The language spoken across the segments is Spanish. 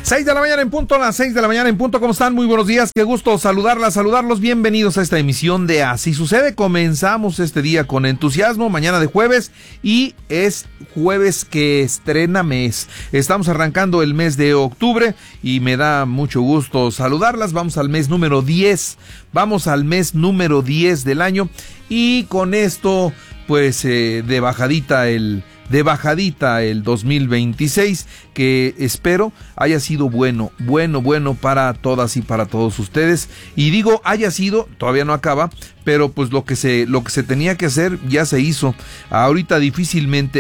6 de la mañana en punto, las 6 de la mañana en punto. ¿Cómo están? Muy buenos días. Qué gusto saludarlos. Bienvenidos a esta emisión de Así Sucede. Comenzamos este día con entusiasmo, mañana de jueves, y es jueves que estrena mes. Estamos arrancando el mes de octubre y me da mucho gusto saludarlas. Vamos al mes número 10. Vamos al mes número 10 del año y con esto, pues, de bajadita el 2026, que espero haya sido bueno para todas y para todos ustedes. Y digo haya sido, todavía no acaba, pero pues lo que se tenía que hacer ya se hizo. Ahorita difícilmente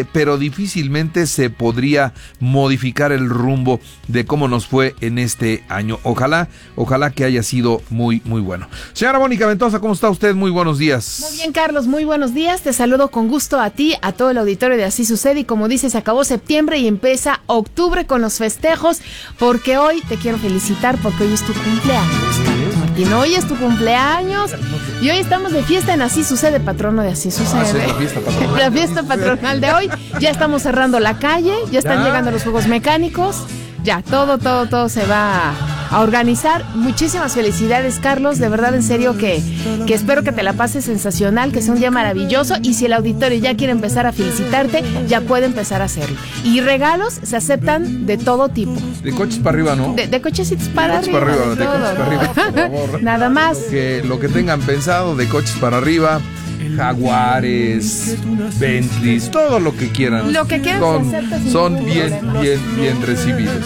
se podría modificar el rumbo de cómo nos fue en este año. Ojalá que haya sido muy bueno. Señora Mónica Ventosa, ¿cómo está usted? Muy buenos días. Muy bien, Carlos, muy buenos días. Te saludo con gusto a ti, a todo el auditorio de Así Sucede. Y como dices, acabó septiembre y empieza octubre con los festejos, porque hoy te quiero felicitar porque hoy es tu cumpleaños, Carlos Martín. Hoy es tu cumpleaños y hoy estamos de fiesta en Así Sucede, patrono de Así Sucede. La fiesta patronal de hoy. Ya estamos cerrando la calle, ya están llegando los juegos mecánicos. Ya, todo se va a organizar. Muchísimas felicidades, Carlos. De verdad, en serio, que espero que te la pases sensacional, que sea un día maravilloso. Y si el auditorio ya quiere empezar a felicitarte, ya puede empezar a hacerlo. Y regalos se aceptan de todo tipo. De coches para arriba, ¿no? De cochecitos para arriba. De coches para arriba, por favor. Nada más. Lo que tengan pensado, de coches para arriba. Jaguares, Bentleys, todo lo que quieran. Lo que quieran son bien recibidos.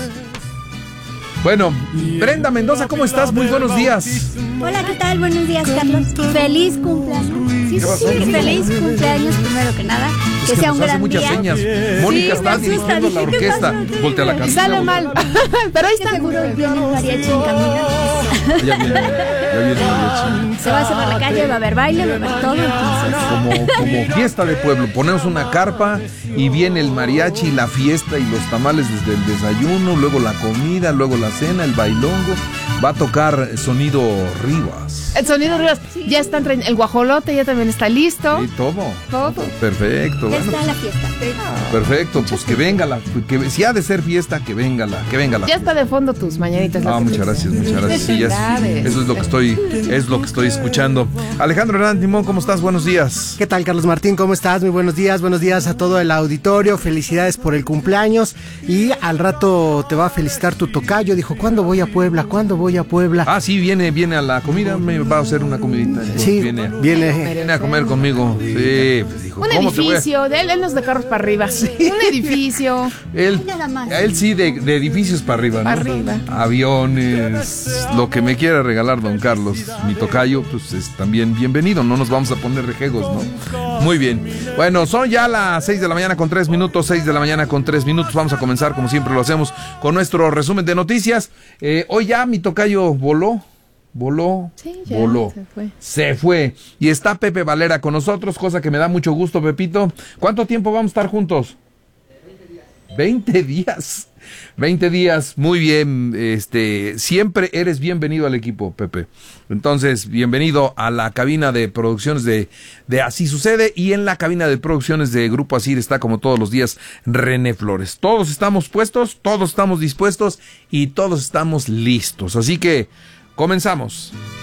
Bueno, Brenda Mendoza, ¿cómo estás? Muy buenos días. Hola, ¿qué tal? Buenos días, Carlos. Feliz cumpleaños. Sí, feliz cumpleaños, primero que nada. Que sea un gran día. Muchas señas. Mónica está dirigiendo la orquesta. Voltea la cabeza. Sale mal. Pero ahí está. Seguro viene el mariachi en camino. Ya viene el mariachi. Se va a cerrar la calle, va a haber baile, va a haber todo. Entonces. Como fiesta de pueblo. Ponemos una carpa y viene el mariachi, la fiesta y los tamales desde el desayuno, luego la comida, luego la cena, el bailongo. Va a tocar Sonido Rivas. El Sonido Rivas. Sí. Ya están trayendo el guajolote, ya también está listo. Sí, todo. Perfecto. Ya está la fiesta. Perfecto, pues que venga si ha de ser fiesta, que venga la ya fiesta. Está de fondo tus mañanitas. Muchas gracias. Sí, eso es lo que estoy escuchando. Alejandro Hernández Timón, ¿cómo estás? Buenos días. ¿Qué tal, Carlos Martín? ¿Cómo estás? Muy buenos días a todo el auditorio. Felicidades por el cumpleaños. Y al rato te va a felicitar tu tocayo. Dijo, ¿cuándo voy a Puebla? Sí, viene a la comida, me va a hacer una comidita. Sí, viene a comer conmigo. Sí, pues dijo, un edificio, él no es de carros para arriba. Sí. Un edificio. Él sí, de edificios para arriba, ¿no? Para arriba. Aviones, lo que me quiera regalar don Carlos, mi tocayo, pues es también bienvenido. No nos vamos a poner rejegos, ¿no? Muy bien. Bueno, son ya las 6 de la mañana con 3 minutos. 6 de la mañana con 3 minutos. Vamos a comenzar, como siempre lo hacemos, con nuestro resumen de noticias. Hoy ya mi tocayo voló. Sí, ya, voló. Se fue. Y está Pepe Valera con nosotros, cosa que me da mucho gusto, Pepito. ¿Cuánto tiempo vamos a estar juntos? 20 días. 20 días, muy bien. Siempre eres bienvenido al equipo, Pepe. Entonces, bienvenido a la cabina de producciones de Así Sucede, y en la cabina de producciones de Grupo Asir está, como todos los días, René Flores. Todos estamos puestos, todos estamos dispuestos y todos estamos listos. Así que comenzamos.